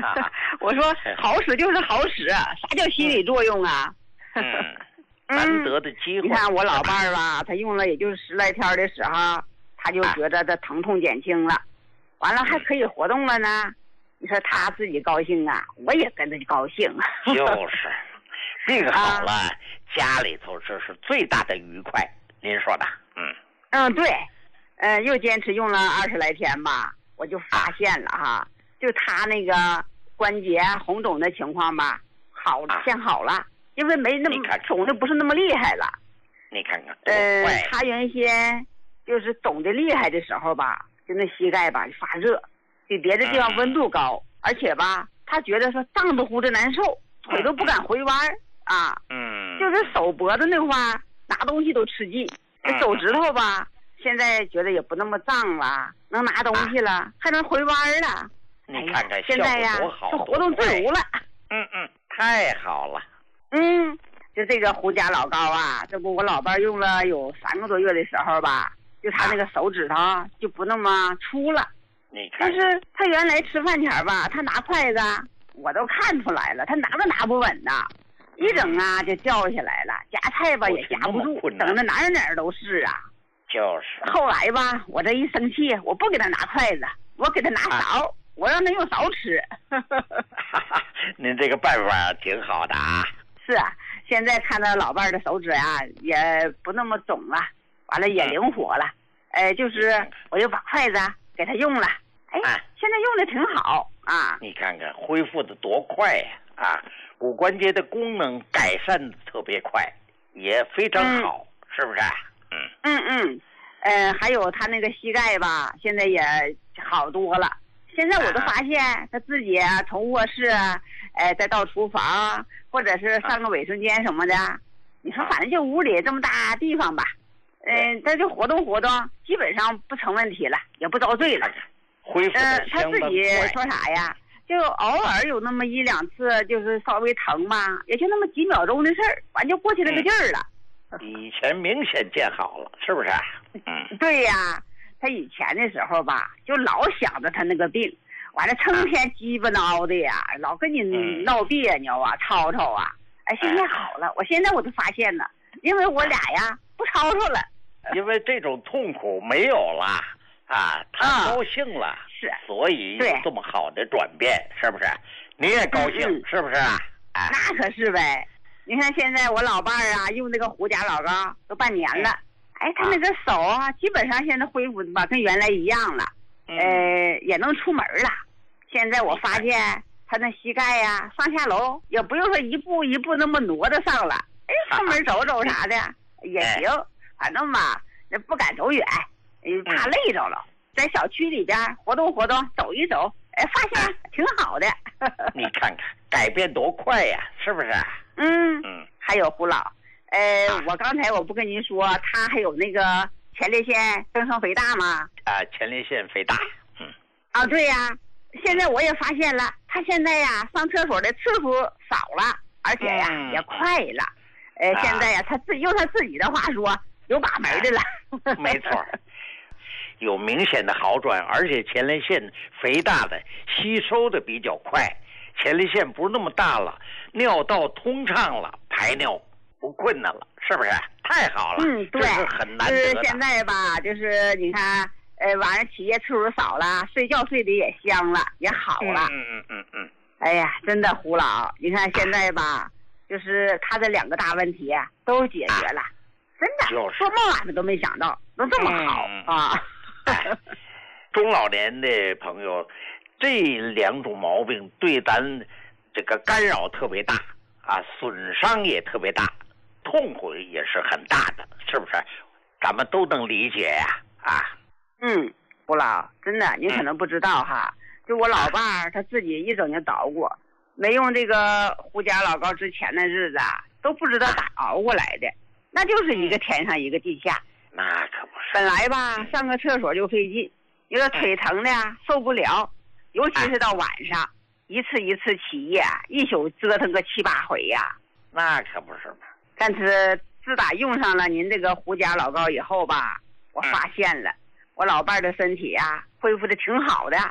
我说好使就是好使，啥叫心理作用啊？ 难得的机会。 你看我老伴儿吧，他用了也就是10来天的时候，他就觉得这疼痛减轻了，完了还可以活动了呢。你说他自己高兴啊，我也跟着高兴。 就是病好了，家里头这是最大的愉快。您说的， 对，又坚持用了20来天吧，我就发现了哈，就他那个关节红肿的情况吧，见好了，因为没那么肿的不是那么厉害了。 你看看， 他原先就是肿的厉害的时候吧，就那膝盖吧发热，比别的地方温度高，而且吧，他觉得说胀得乎的难受，腿都不敢回弯啊。就是手脖子那块拿东西都吃劲，这手指头吧，现在觉得也不那么胀了，能拿东西了，还能回弯了。 你看看， 现在呀，就活动自如了。 太好了。 就这个胡家老膏啊，这不我老伴用了有3个多月的时候吧，就他那个手指头就不那么粗了。但是他原来吃饭前吧，他拿筷子，我都看出来了，他拿都拿不稳呐，一整啊就掉下来了，夹菜吧也夹不住，整的哪儿都是啊。 就是。 后来吧，我这一生气，我不给他拿筷子，我给他拿勺，我让他用勺吃。 您这个办法挺好的啊。 是啊，现在看到老伴的手指啊，也不那么肿了，完了也灵活了。就是我又把筷子给他用了，现在用的挺好啊。你看看恢复的多快呀！骨关节的功能改善的特别快，也非常好，是不是？ 还有他那个膝盖吧，现在也好多了。现在我都发现他自己从卧室再到厨房，或者是上个卫生间什么的，你说反正就屋里这么大地方吧，他就活动活动，基本上不成问题了，也不遭罪了。 恢复的他自己说啥呀？就偶尔有那么1、2次，就是稍微疼吧，也就那么几秒钟的事儿，完就过去那个劲儿了。 以前明显见好了，是不是？ 对呀，他以前的时候吧，就老想着他那个病，完了成天鸡巴挠的呀，老跟你闹别扭啊，吵吵啊。现在好了，现在我都发现了，因为我俩呀不吵吵了， 因为这种痛苦没有了他高兴了， 是， 所以有这么好的转变，是不是？你也高兴，是不是？ 那可是呗。你看现在我老伴儿啊，用这个胡家老膏都半年了，他那个手啊，基本上现在恢复吧，跟原来一样了，也能出门了。现在我发现他那膝盖呀，上下楼也不用说一步一步那么挪着上了，出门走走啥的也行，反正吧，那不敢走远，怕累着了，在小区里边活动活动，走一走，发现挺好的。 你看看改变多快呀，是不是？ 还有胡老，我刚才我不跟您说，他还有那个前列腺增生肥大吗？ 前列腺肥大。 对呀，现在我也发现了，他现在呀上厕所的次数少了，而且呀也快了。现在呀用他自己的话说，有把门的了。 没错，有明显的好转，而且前列腺肥大的吸收的比较快。前列腺不是那么大了，尿道通畅了，排尿不困难了，是不是？太好了。 对， 这是很难得的。 就是现在吧，就是你看，晚上起夜次数少了，睡觉睡得也香了，也好了。哎呀，真的胡老，你看现在吧，就是他这2个大问题都解决了，真的，做梦俺们都没想到能这么好啊！ 中老年的朋友。这2种毛病对咱这个干扰特别大损伤也特别大，痛苦也是很大的，是不是？咱们都能理解呀。 胡老，真的您可能不知道哈，就我老伴儿他自己一整就捣鼓，没用这个胡家老膏之前的日子都不知道咋熬过来的，那就是一个天上一个地下。 那可不是。 本来吧上个厕所就费劲，有点腿疼的受不了。尤其是到晚上，一次一次起夜，一宿折腾个7、8回呀。 那可不是嘛。 但是自打用上了您这个胡家老膏以后吧，我发现了，我老伴的身体恢复的挺好的。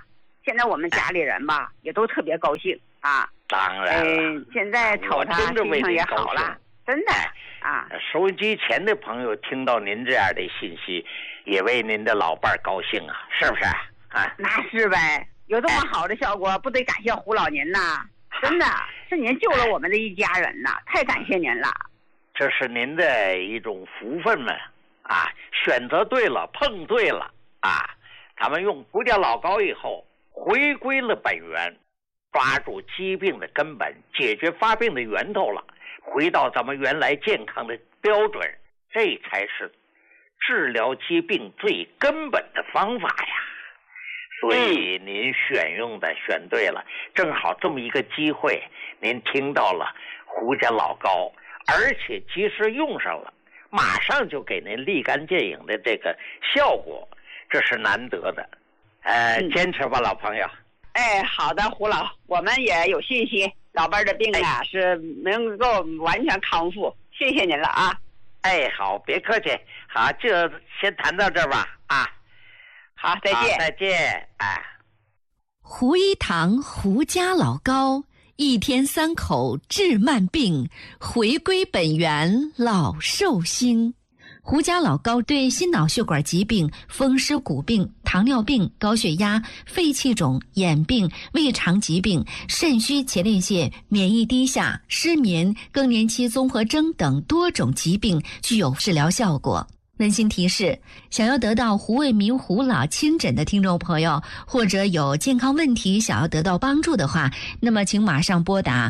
现在我们家里人吧，也都特别高兴啊。 当然了， 现在瞅他心情也好了，真的啊。 收音机前的朋友听到您这样的信息，也为您的老伴儿高兴啊，是不是啊？ 那是呗，有这么好的效果，不得感谢胡老您呐？真的是您救了我们的一家人呐，太感谢您了。 这是您的一种福分嘛啊，选择对了，碰对了啊。咱们用胡家老膏以后，回归了本源。抓住疾病的根本，解决发病的源头了，回到咱们原来健康的标准，这才是治疗疾病最根本的方法呀。所以您选对了，正好这么一个机会，您听到了胡家老膏，而且及时用上了，马上就给您立竿见影的这个效果，这是难得的。坚持吧，老朋友。 好的，胡老，我们也有信心，老伴的病啊是能够完全康复，谢谢您了啊。 好，别客气，好，就先谈到这儿吧啊。 好，再见。 再见。 胡一堂胡家老膏，1天3口治慢病，回归本源老寿星。胡家老膏对心脑血管疾病、风湿骨病、糖尿病、高血压、肺气肿、眼病、胃肠疾病、肾虚前列腺、免疫低下、失眠、更年期综合征等多种疾病具有治疗效果。温馨提示：想要得到胡卫民胡老亲诊的听众朋友，或者有健康问题想要得到帮助的话，那么请马上拨打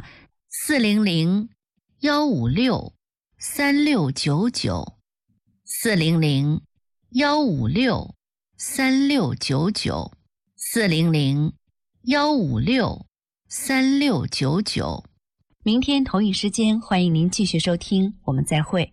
400-156-3699。400-156-3699，400-156-3699。明天同一时间，欢迎您继续收听，我们再会。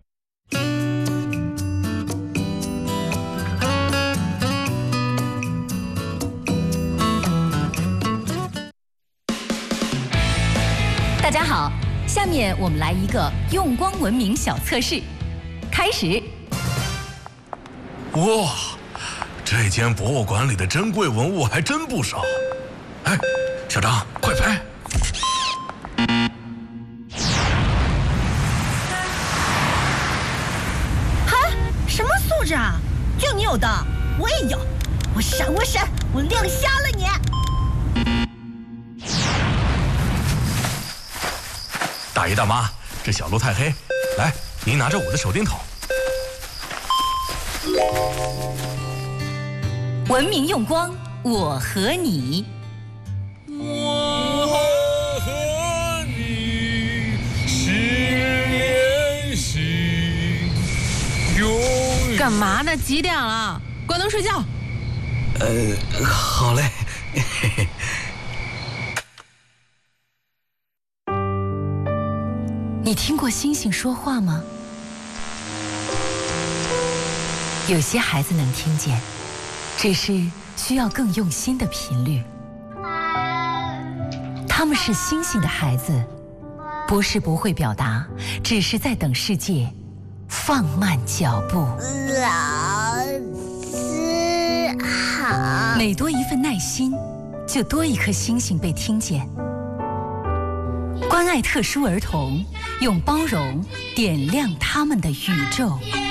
大家好，下面我们来一个用光文明小测试，开始。 哇，这间博物馆里的珍贵文物还真不少。小张，快拍！ 什么素质啊？就你有的，我也有。我闪，我亮瞎了你！ 大爷大妈，这小路太黑，来，您拿着我的手电筒。 文明用光，我和你。 我和你心连心，永远。 干嘛呢？几点了？关灯睡觉。 好嘞。 你听过星星说话吗？有些孩子能听见，只是需要更用心的频率。他们是星星的孩子，不是不会表达，只是在等世界放慢脚步。 老师好。 每多一份耐心，就多一颗星星被听见。关爱特殊儿童，用包容点亮他们的宇宙。